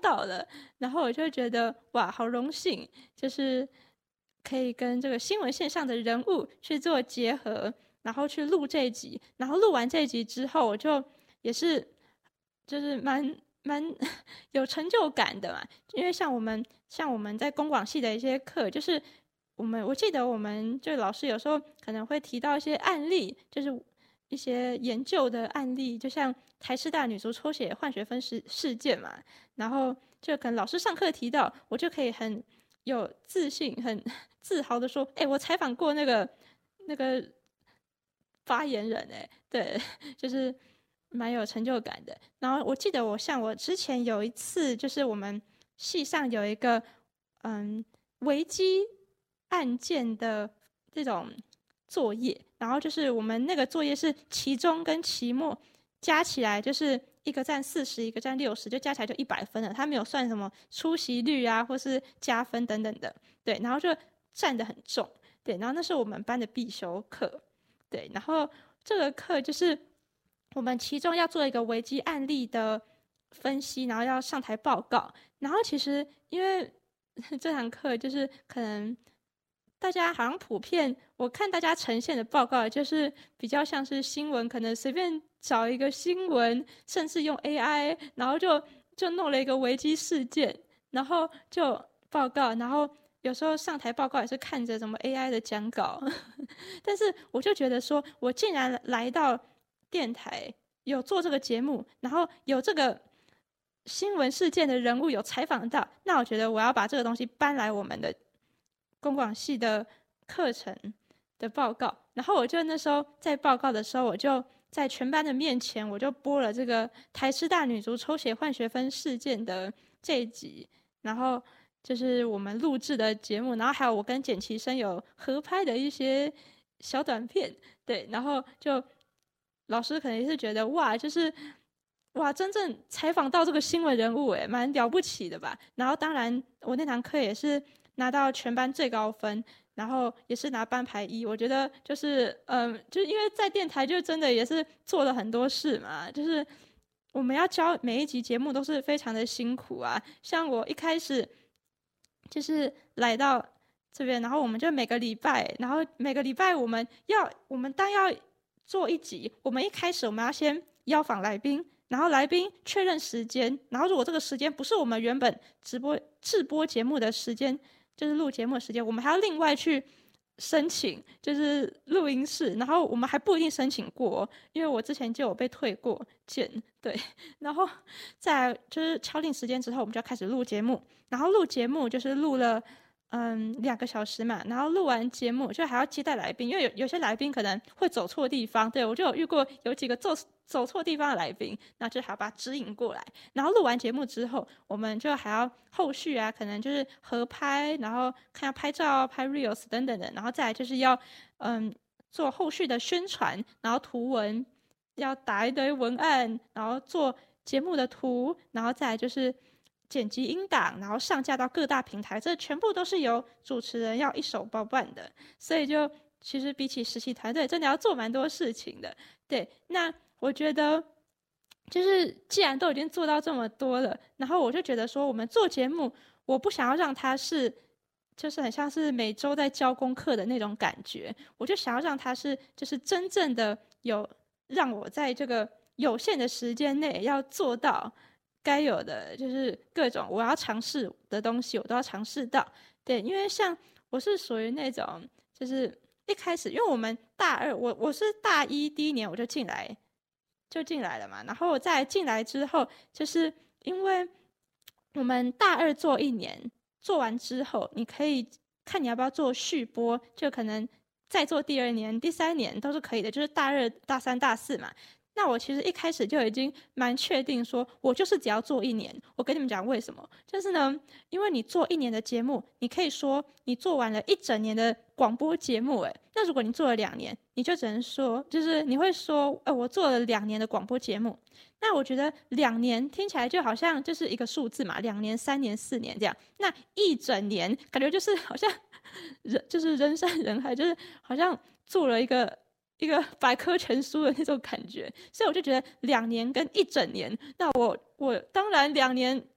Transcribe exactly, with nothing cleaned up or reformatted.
到了，然后我就觉得哇，好荣幸，就是可以跟这个新闻线上的人物去做结合，然后去录这一集，然后录完这一集之后，我就也是就是蛮蛮有成就感的嘛，因为像我们像我们在公广系的一些课，就是我们我记得我们就老师有时候可能会提到一些案例，就是一些研究的案例，就像台师大女足抽血换学分事事件嘛，然后就可能老师上课提到，我就可以很有自信、很自豪的说：“哎、欸，我采访过那个那个发言人、欸，哎，对，就是蛮有成就感的。”然后我记得我像我之前有一次，就是我们系上有一个嗯危机案件的这种作业，然后就是我们那个作业是期中跟期末加起来就是一个占四十，一个占六十，就加起来就一百分了。他没有算什么出席率啊，或是加分等等的，对，然后就占得很重，对，然后那是我们班的必修课，对，然后这个课就是我们其中要做一个危机案例的分析，然后要上台报告，然后其实因为这堂课就是可能大家好像普遍，我看大家呈现的报告就是比较像是新闻，可能随便找一个新闻，甚至用 A I， 然后就就弄了一个危机事件，然后就报告，然后有时候上台报告也是看着什么 A I 的讲稿，但是我就觉得说，我竟然来到电台有做这个节目，然后有这个新闻事件的人物有采访到，那我觉得我要把这个东西搬来我们的公广系的课程的报告，然后我就那时候在报告的时候，我就在全班的面前，我就播了这个台师大女足抽血换学分事件的这一集，然后就是我们录制的节目，然后还有我跟简其生有合拍的一些小短片，对，然后就老师可能也是觉得哇，就是哇，真正采访到这个新闻人物，哎，蛮了不起的吧？然后当然我那堂课也是拿到全班最高分，然后也是拿班排一。我觉得就是嗯，就是因为在电台就真的也是做了很多事嘛，就是我们要教每一集节目都是非常的辛苦啊。像我一开始就是来到这边，然后我们就每个礼拜，然后每个礼拜我们要我们当要做一集，我们一开始我们要先邀访来宾，然后来宾确认时间，然后如果这个时间不是我们原本直播制播节目的时间，就是录节目的时间，我们还要另外去申请，就是录音室，然后我们还不一定申请过，因为我之前就有被退过件，对，然后在就是敲定时间之后，我们就要开始录节目，然后录节目就是录了嗯两个小时嘛，然后录完节目就还要接待来宾，因为有有些来宾可能会走错地方，对，我就有遇过有几个走走错地方的来宾，那就还要把他指引过来。然后录完节目之后，我们就还要后续啊，可能就是合拍，然后看要拍照、拍 reels 等等的，然后再来就是要嗯做后续的宣传，然后图文要打一堆文案，然后做节目的图，然后再来就是剪辑音档，然后上架到各大平台，这全部都是由主持人要一手包办的，所以就其实比起实习团队，真的要做蛮多事情的。对，那我觉得就是既然都已经做到这么多了，然后我就觉得说，我们做节目，我不想要让它是就是很像是每周在教功课的那种感觉，我就想要让它是就是真正的有让我在这个有限的时间内要做到该有的，就是各种我要尝试的东西，我都要尝试到。对，因为像我是属于那种就是一开始，因为我们大二，我我是大一第一年我就进来。就进来了嘛，然后在进来之后，就是因为我们大二做一年，做完之后，你可以看你要不要做续播，就可能再做第二年、第三年都是可以的，就是大二、大三、大四嘛。那我其实一开始就已经蛮确定说，我就是只要做一年。我跟你们讲为什么，就是呢，因为你做一年的节目，你可以说你做完了一整年的广播节目，哎，那如果你做了两年，你就只能说，就是你会说，呃，我做了两年的广播节目。那我觉得两年听起来就好像就是一个数字嘛，两年、三年、四年这样。那一整年感觉就是好像人就是人山人海，就是好像做了一个。一个百科全书的那种感觉，所以我就觉得两年跟一整年，那我我当然两年